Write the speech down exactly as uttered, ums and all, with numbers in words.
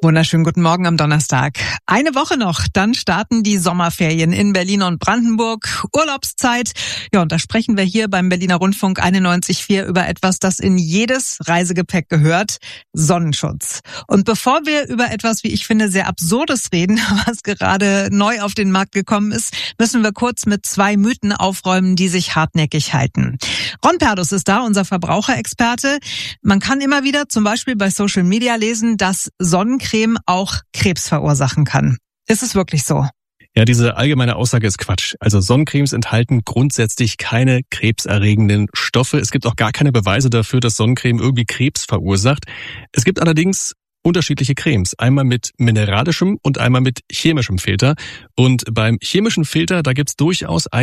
Wunderschönen guten Morgen am Donnerstag. Eine Woche noch, dann starten die Sommerferien in Berlin und Brandenburg. Urlaubszeit. Ja, und da sprechen wir hier beim Berliner Rundfunk einundneunzig Komma vier über etwas, das in jedes Reisegepäck gehört. Sonnenschutz. Und bevor wir über etwas, wie ich finde, sehr Absurdes reden, was gerade neu auf den Markt gekommen ist, müssen wir kurz mit zwei Mythen aufräumen, die sich hartnäckig halten. Ron Perdus ist da, unser Verbraucherexperte. Man kann immer wieder zum Beispiel bei Social Media lesen, dass Sonnencreme auch Krebs verursachen kann. Ist es wirklich so? Ja, diese allgemeine Aussage ist Quatsch. Also Sonnencremes enthalten grundsätzlich keine krebserregenden Stoffe. Es gibt auch gar keine Beweise dafür, dass Sonnencreme irgendwie Krebs verursacht. Es gibt allerdings unterschiedliche Cremes. Einmal mit mineralischem und einmal mit chemischem Filter. Und beim chemischen Filter, da gibt's durchaus